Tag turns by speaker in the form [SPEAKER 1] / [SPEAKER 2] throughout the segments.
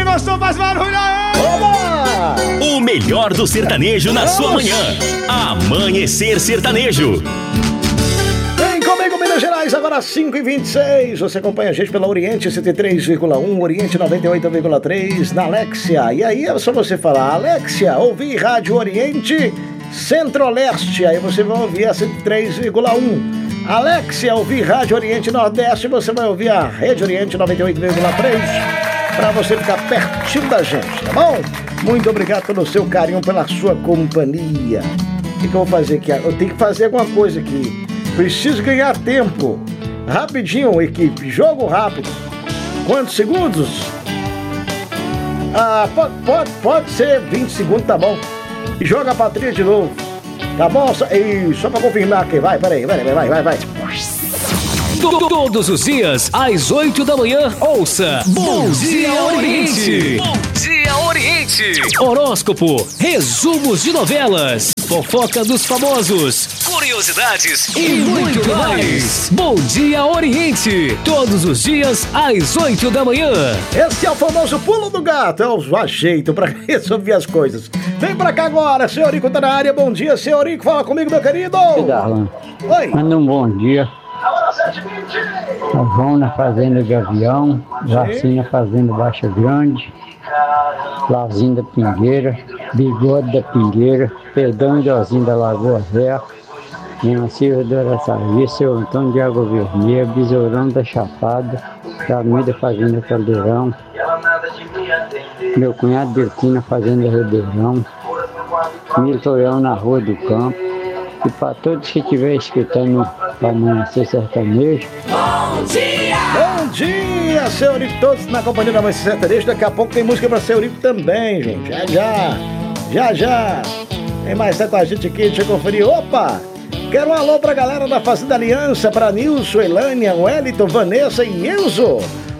[SPEAKER 1] gostou, faz barulho aí!
[SPEAKER 2] Oba! O melhor do sertanejo na sua manhã. Amanhecer Sertanejo.
[SPEAKER 3] Vem comigo, Minas Gerais, agora 5h26. Você acompanha a gente pela Oriente 103,1, Oriente 98,3, na Alexia. E aí é só você falar, Alexia, ouvir Rádio Oriente Centro-Leste. Aí você vai ouvir a 103,1. Alexia, ouvir Rádio Oriente Nordeste, você vai ouvir a Rede Oriente 98,3, para você ficar pertinho da gente, tá bom? Muito obrigado pelo seu carinho, pela sua companhia. O que eu vou fazer aqui? Eu tenho que fazer alguma coisa aqui. Preciso ganhar tempo. Rapidinho, equipe, jogo rápido. Quantos segundos? Pode ser 20 segundos, tá bom. E joga a patrinha de novo. Tá bom? Só pra confirmar aqui. Vai.
[SPEAKER 4] Todos os dias, às 8 da manhã, ouça Bom Dia Oriente. Bom Dia Oriente. Horóscopo, resumos de novelas, fofoca dos famosos, curiosidades e muito mais. Bom Dia Oriente. Todos os dias, às 8 da manhã.
[SPEAKER 3] Esse é o famoso pulo do gato. É o ajeito pra resolver as coisas. Vem pra cá agora, Senhorico tá na área. Bom dia, Senhorico. Fala comigo, meu querido.
[SPEAKER 5] Darlan.
[SPEAKER 3] Oi.
[SPEAKER 5] Manda um bom dia. Vão na fazenda de avião, Vacina fazenda Baixa Grande, Lazinho da Pingueira, Bigode da Pingueira, Pedão e Dozinho da Lagoa Velha, Minha Silva do Araçaí, Seu Antônio de Água Vermelha, Besourão da Chapada, Jamil da Fazenda Caldeirão, meu cunhado Delfim na Fazenda Ribeirão, Milton na Rua do Campo, e para todos que estiverem escutando Amanhecer Sertanejo.
[SPEAKER 3] Bom dia! Bom dia, Senhorico, todos na companhia da Amanhecer Sertanejo. Daqui a pouco tem música pra Senhorico também, gente. Já. Tem mais tá com a gente aqui, deixa eu conferir. Opa! Quero um alô pra galera da Fazenda Aliança, pra Nilson, Elânia, Wellington, Vanessa e Enzo.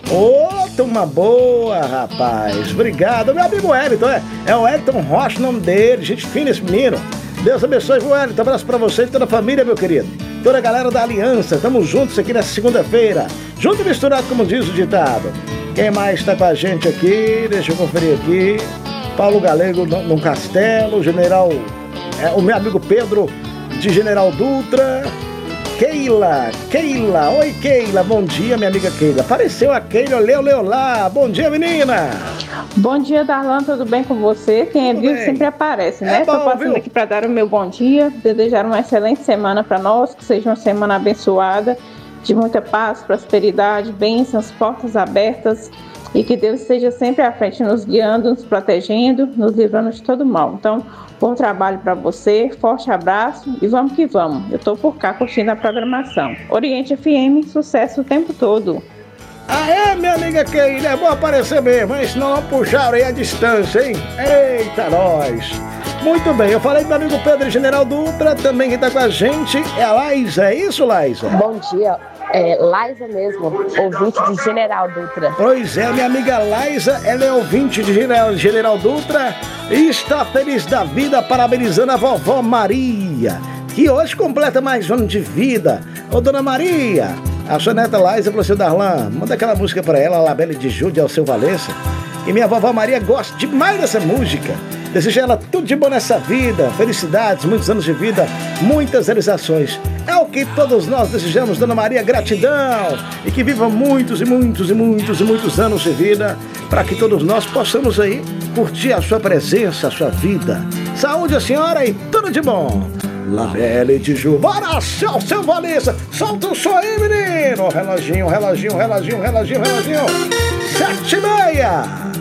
[SPEAKER 3] Ô, turma boa, rapaz. Obrigado. Meu amigo Wellington, é o Wellington Rocha o nome dele. Gente fina esse menino. Deus abençoe, Wellington. Abraço pra você e toda a família, meu querido. Toda a galera da Aliança. Tamo juntos aqui nessa segunda-feira. Junto e misturado, como diz o ditado. Quem mais tá com a gente aqui? Deixa eu conferir aqui. Paulo Galego no Castelo. General... o meu amigo Pedro de General Dutra. Keila. Oi, Keila. Bom dia, minha amiga Keila. Apareceu a Keila. Leu lá. Bom dia, menina.
[SPEAKER 6] Bom dia, Darlan, tudo bem com você? Quem é vivo sempre aparece, né? Estou passando aqui para dar o meu bom dia, desejar uma excelente semana para nós, que seja uma semana abençoada, de muita paz, prosperidade, bênçãos, portas abertas, e que Deus esteja sempre à frente, nos guiando, nos protegendo, nos livrando de todo mal. Então, bom trabalho para você, forte abraço e vamos que vamos. Eu estou por cá curtindo a programação. Oriente FM, sucesso o tempo todo.
[SPEAKER 3] Minha amiga Keila, é bom aparecer mesmo, hein? Senão não puxaram aí a distância, hein? Eita, nós! Muito bem, eu falei do meu amigo Pedro de General Dutra, também quem tá com a gente é a Laísa, é isso, Laísa?
[SPEAKER 7] Bom dia, Laísa mesmo, ouvinte de General Dutra.
[SPEAKER 3] Pois é, minha amiga Laísa, ela é ouvinte de General Dutra e está feliz da vida, parabenizando a vovó Maria, que hoje completa mais um ano de vida. Ô, dona Maria, a sua neta Laísa falou assim, Darlan, manda aquela música pra ela, Labelle de Júlia, ao seu Valença, e minha vovó Maria gosta demais dessa música. Desejo a ela tudo de bom nessa vida, felicidades, muitos anos de vida, muitas realizações. É o que todos nós desejamos, dona Maria, gratidão, e que viva muitos anos de vida, para que todos nós possamos aí curtir a sua presença, a sua vida. Saúde a senhora e tudo de bom. Labelle de Ju, bora, seu Valença, solta o som aí, menino. Reloginho, 7h30.